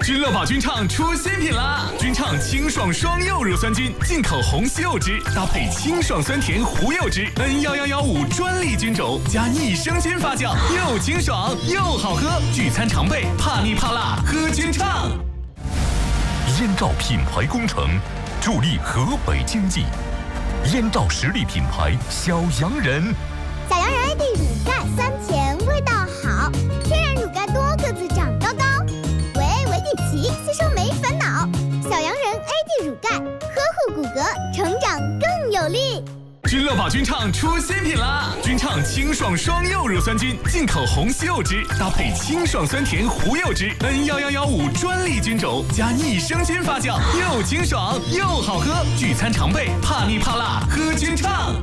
君乐宝君畅出新品啦！君畅清爽双柚乳酸菌，进口红西柚汁，搭配清爽酸甜胡柚汁 ，N11115专利菌种，加益生菌发酵，又清爽又好喝。聚餐常备，怕腻怕辣，喝君畅。 燕赵品牌工程，助力河北经济。燕赵实力品牌小洋人， 小洋人 AD 乳钙酸甜，味道好，天然乳钙多个子长高高。维底奇吸收没烦恼，小洋人 AD 乳钙呵护骨骼，成长更有力。 君乐宝君畅出新品啦！君畅清爽双柚乳酸菌，进口红西柚汁，搭配清爽酸甜胡柚汁 ，N11115专利菌种，加益生菌发酵，又清爽又好喝。聚餐常备，怕腻怕辣，喝君畅。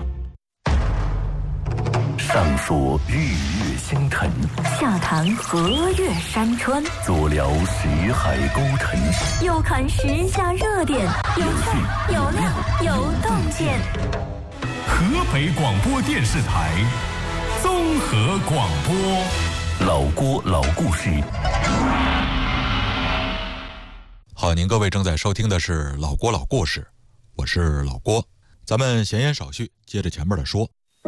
上说日月星辰， 下谈河岳山川， 左聊识海沟沉， 右看时下热点，有趣有料有洞见。 河北广播电视台综合广播，老郭老故事。 好，您各位正在收听的是老郭老故事，我是老郭。咱们闲言少叙，接着前面的说。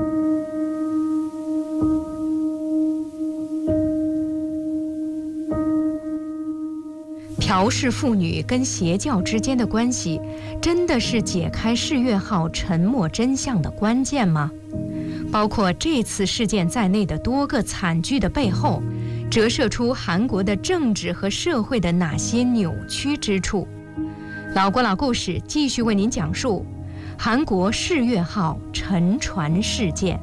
朴氏妇女跟邪教之间的关系，真的是解开世越号沉没真相的关键吗？包括这次事件在内的多个惨剧的背后，折射出韩国的政治和社会的哪些扭曲之处？老郭老故事继续为您讲述韩国世越号沉船事件。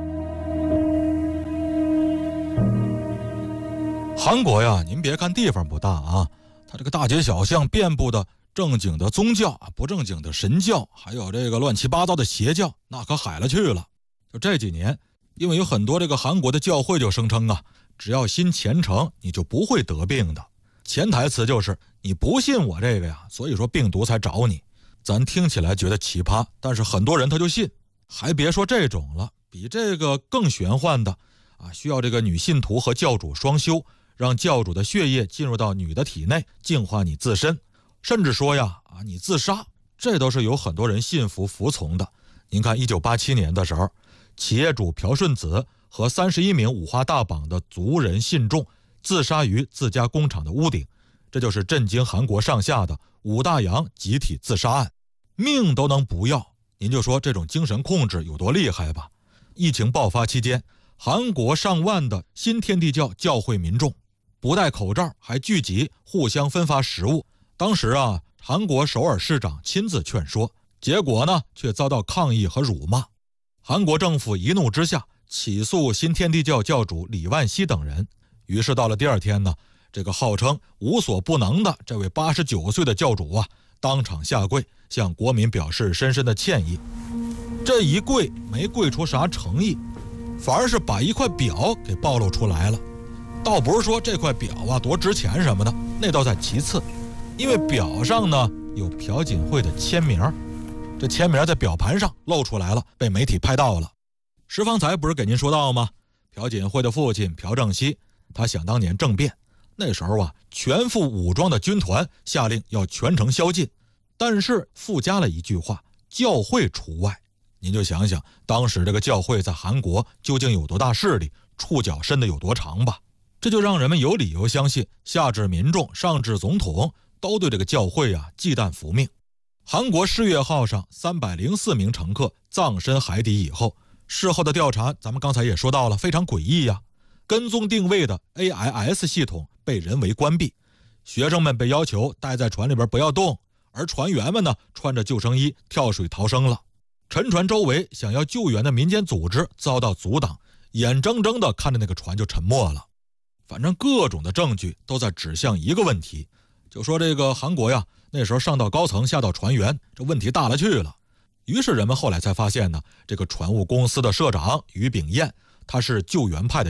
韩国呀，您别看地方不大啊，它这个大街小巷遍布的正经的宗教，不正经的神教，还有这个乱七八糟的邪教，那可海了去了。就这几年，因为有很多这个韩国的教会就声称啊，只要心虔诚，你就不会得病的。潜台词就是你不信我这个呀，所以说病毒才找你。咱听起来觉得奇葩，但是很多人他就信。还别说这种了，比这个更玄幻的啊，需要这个女信徒和教主双修，让教主的血液进入到女的体内，净化你自身，甚至说呀你自杀，这都是有很多人信服服从的。您看1987年的时候，企业主朴顺子和31名五花大绑的族人信众自杀于自家工厂的屋顶，这就是震惊韩国上下的5大洋集体自杀案，命都能不要，您就说这种精神控制有多厉害吧。疫情爆发期间，韩国上万的新天地教教会民众不戴口罩，还聚集互相分发食物。当时啊，韩国首尔市长亲自劝说，结果呢却遭到抗议和辱骂。韩国政府一怒之下起诉新天地教教主李万熙等人。于是到了第二天呢，这个号称无所不能的这位89岁的教主啊，当场下跪向国民表示深深的歉意。这一跪没跪出啥诚意，反而是把一块表给暴露出来了。倒不是说这块表啊多值钱什么的，那倒在其次，因为表上呢有朴槿惠的签名，这签名在表盘上露出来了，被媒体拍到了。石方才不是给您说到吗？朴槿惠的父亲朴正熙，他想当年政变，那时候啊，全副武装的军团下令要全城宵禁，但是附加了一句话，教会除外。您就想想当时这个教会在韩国究竟有多大势力，触角伸得有多长吧。这就让人们有理由相信，下至民众上至总统都对这个教会啊忌惮服命。韩国世越号上304名乘客葬身海底以后，事后的调查咱们刚才也说到了，非常诡异呀。跟踪定位的 AIS 系统被人为关闭，学生们被要求待在船里边不要动，而船员们呢穿着救生衣跳水逃生了。沉船周围想要救援的民间组织遭到阻挡，眼睁睁地看着那个船就沉没了。反正各种的证据都在指向一个问题，就说这个韩国呀，那时候上到高层下到船员，这问题大了去了。于是人们后来才发现呢，这个船务公司的社长于炳彦，他是救援派的